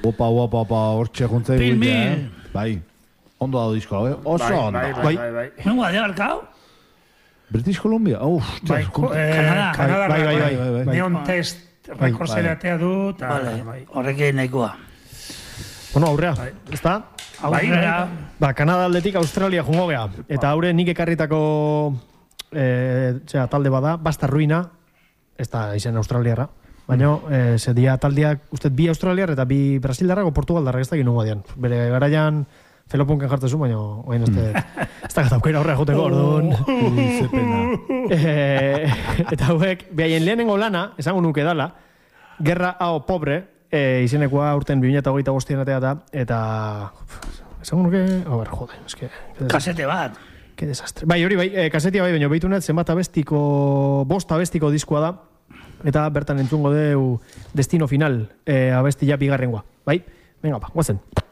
Opa, hortxe juntzei guide, bai. Ondo dago disko, oso ondo. Bai. Mengoa, de Alcao? British Columbia? Kanada. Bai. Neon Test rekordzeratea du. Horrekin nahikoa. Bueno, aurrea, ez da? Aurrea. Kanada aldetik Australia jungo geha. Eta haure nik ekarritako talde bada, Basta Ruina, ez da izen Australiarra. Baina, zedia taldeak, uste bi Australiar eta bi Brasildarrak o Portugaldarrak ez da gino badian. Bere garaian Felopunken jartezu, baina oain ez da gataukera horrea joteko, orduan. Eta hauek, behaien lehenengo lana, esango nuke dala, Gerra Ao Pobre, izenekoa urten 2025 atea da, eta... Esango nuke... A ber, jode, eske... Kasete bat. Que desastre. Bai, hori bai, kasetia bai, baina behitu net, zenbat bost abestiko diskoa da, eta bertan entzungo deu Destino Final, abestia bigarrengoa. Bai? Venga, guazen.